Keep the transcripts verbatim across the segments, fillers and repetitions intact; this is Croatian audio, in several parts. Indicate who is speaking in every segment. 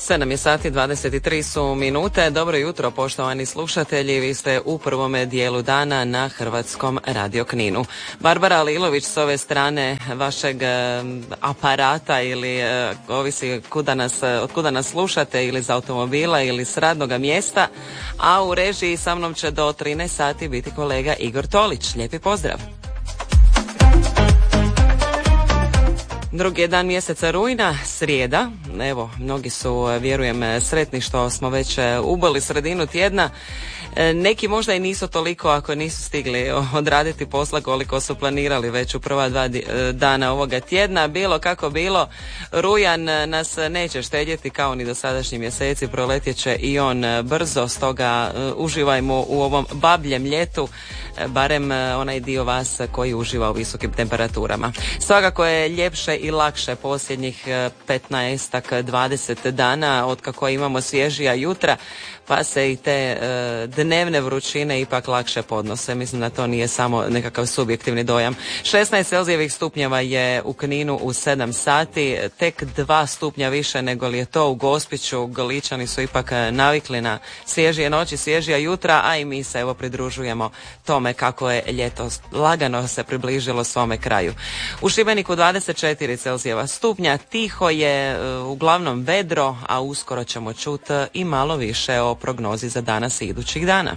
Speaker 1: sedam je sati, dvadeset tri su minute. Dobro jutro, poštovani slušatelji. Vi ste u prvome dijelu dana na Hrvatskom radio Kninu. Barbara Lilović s ove strane vašeg aparata ili ovisi kuda nas, od kuda nas slušate, ili iz automobila ili s radnoga mjesta. A u režiji sa mnom će do trinaest sati biti kolega Igor Tolić. Lijepi pozdrav. Drugi je dan mjeseca rujna, srijeda. Evo, mnogi su, vjerujem, sretni što smo već uboli sredinu tjedna. Neki možda i nisu toliko ako nisu stigli odraditi posla koliko su planirali već u prva dva dana ovoga tjedna. Bilo kako bilo, rujan nas neće štedjeti kao ni dosadašnji mjeseci, proletjet će i on brzo, stoga uživajmo u ovom babljem ljetu, barem onaj dio vas koji uživa u visokim temperaturama. Svakako je ljepše i lakše posljednjih petnaest dvadeset dana od kako imamo svježija jutra, pa se i te e, dnevne vrućine ipak lakše podnose. Mislim da to nije samo nekakav subjektivni dojam. šesnaest celzijevih stupnjeva je u Kninu u sedam sati, tek dva stupnja više nego li je to u Gospiću. Goličani su ipak navikli na svježije noći, svježija jutra, a i mi se evo pridružujemo tome kako je ljeto lagano se približilo svome kraju. U Šibeniku dvadeset četiri celzijeva stupnja, tiho je, e, uglavnom vedro, a uskoro ćemo čuti i malo više o prognozi za danas i idućih dana.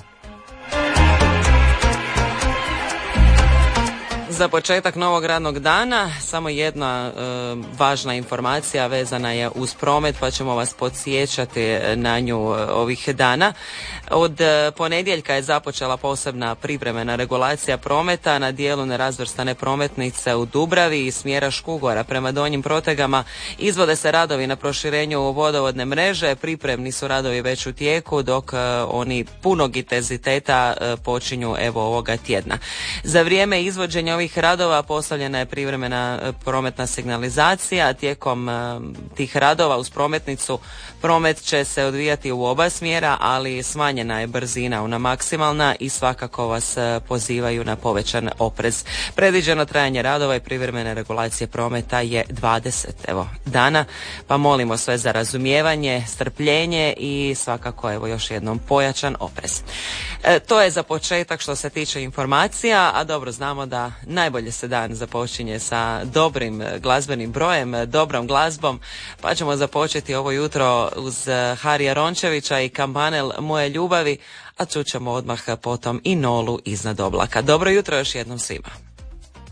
Speaker 1: Za početak novog radnog dana samo jedna e, važna informacija vezana je uz promet, pa ćemo vas podsjećati na nju ovih dana. Od e, ponedjeljka je započela posebna privremena regulacija prometa na dijelu nerazvrstane prometnice u Dubravi i smjera Škugora prema Donjim Protegama. Izvode se radovi na proširenju vodovodne mreže, pripremni su radovi već u tijeku, dok e, oni punog intenziteta e, počinju evo ovoga tjedna. Za vrijeme izvođenja ovih radova postavljena je privremena prometna signalizacija. Tijekom uh, tih radova uz prometnicu promet će se odvijati u oba smjera, ali smanjena je brzina, ona maksimalna, i svakako vas uh, pozivaju na povećan oprez. Predviđeno trajanje radova i privremene regulacije prometa je dvadeset evo, dana, pa molimo sve za razumijevanje, strpljenje i svakako evo još jednom pojačan oprez. E, to je za početak što se tiče informacija, a dobro znamo da najbolje se dan započinje sa dobrim glazbenim brojem, dobrom glazbom, pa ćemo započeti ovo jutro uz Harija Rončevića i Kampanel Moje ljubavi, a čućemo odmah potom i Nolu Iznad oblaka. Dobro jutro još jednom svima.